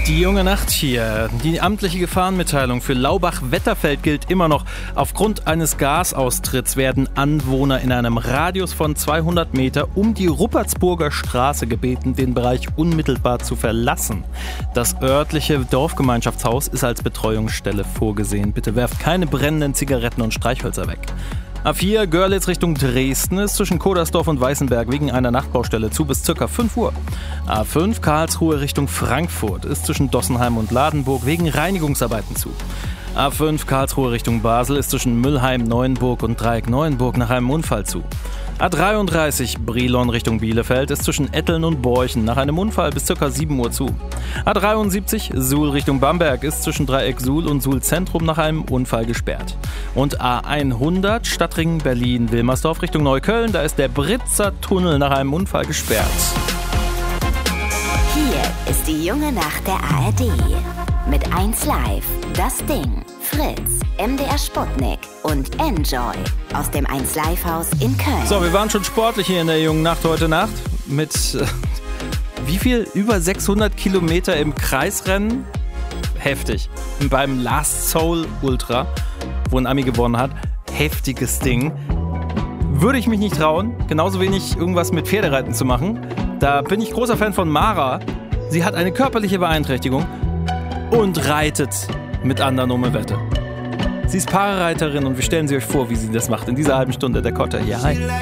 Die junge Nacht hier. Die amtliche Gefahrenmitteilung für Laubach-Wetterfeld gilt immer noch. Aufgrund eines Gasaustritts werden Anwohner in einem Radius von 200 Meter um die Ruppertsburger Straße gebeten, den Bereich unmittelbar zu verlassen. Das örtliche Dorfgemeinschaftshaus ist als Betreuungsstelle vorgesehen. Bitte werft keine brennenden Zigaretten und Streichhölzer weg. A4 Görlitz Richtung Dresden ist zwischen Kodersdorf und Weißenberg wegen einer Nachtbaustelle zu bis ca. 5 Uhr. A5 Karlsruhe Richtung Frankfurt ist zwischen Dossenheim und Ladenburg wegen Reinigungsarbeiten zu. A5 Karlsruhe Richtung Basel ist zwischen Müllheim, Neuenburg und Dreieck Neuenburg nach einem Unfall zu. A33 Brilon Richtung Bielefeld ist zwischen Etteln und Borchen nach einem Unfall bis ca. 7 Uhr zu. A73 Suhl Richtung Bamberg ist zwischen Dreieck Suhl und Suhl Zentrum nach einem Unfall gesperrt. Und A100 Stadtring Berlin-Wilmersdorf Richtung Neukölln, da ist der Britzer Tunnel nach einem Unfall gesperrt. Hier ist die junge Nacht der ARD. Mit 1Live, Das Ding, Fritz, MDR Sputnik und Enjoy aus dem 1Live-Haus in Köln. So, wir waren schon sportlich hier in der jungen Nacht heute Nacht mit wie viel? Über 600 Kilometer im Kreisrennen? Heftig. Beim Last Soul Ultra, wo ein Ami gewonnen hat. Heftiges Ding. Würde ich mich nicht trauen, genauso wenig irgendwas mit Pferdereiten zu machen. Da bin ich großer Fan von Mara. Sie hat eine körperliche Beeinträchtigung und reitet mit anderen um eine Wette. Sie ist Parareiterin und wir stellen sie euch vor, wie sie das macht in dieser halben Stunde der Kotter hier. Hi.